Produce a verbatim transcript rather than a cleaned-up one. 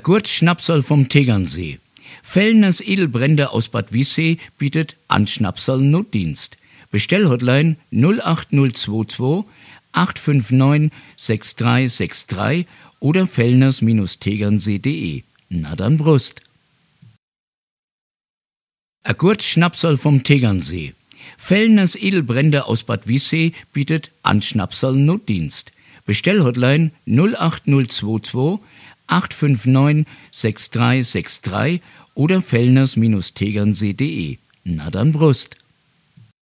Gurt Schnapsal vom Tegernsee. Fellners Edelbrände aus Bad Wiessee bietet an Schnapsal Notdienst. Bestellhotline null acht null zwei zwei acht fünf neun sechs drei sechs drei oder fellners Tegernsee punkt de. Na dann Brust. A Gurt Schnapsal vom Tegernsee. Fellners Edelbrände aus Bad Wiessee bietet an Schnapsal Notdienst. Bestellhotline null acht null zwei zwei acht fünf neun sechs drei sechs drei oder fellners Tegernsee punkt de. Na dann Brust.